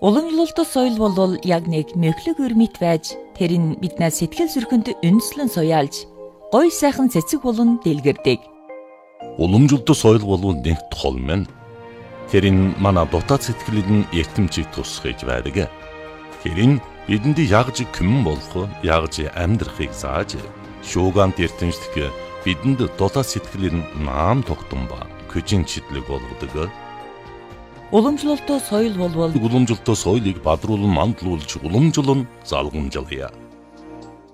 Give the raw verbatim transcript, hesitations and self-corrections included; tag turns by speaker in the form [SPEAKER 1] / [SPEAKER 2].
[SPEAKER 1] Уламжлалт соёл бол яг нэг мөхлөг өрмөт байж тэр нь биднээс сэтгэл зүрхэнд үндэслэн суяалж гоё сайхан цэцэг болон дэлгэрдэг.
[SPEAKER 2] Уламжлалт соёл бол нэг тол мэн. Тэр нь манай дотоод сэтгэлийн эртэмжийг тусгаж байдаг. Тэр нь бидэнд ягж хүмүн болох, ягж амьдрахыг зааж, шуугант эртэмжлэх бидэнд дотоод сэтгэлийн наам тогтсон ба көжин читлэг болгодог.
[SPEAKER 1] Уламжлалт соёл бол
[SPEAKER 2] уламжлалт соёлыг бадруулан мандуулж уламжлан залгамжлая.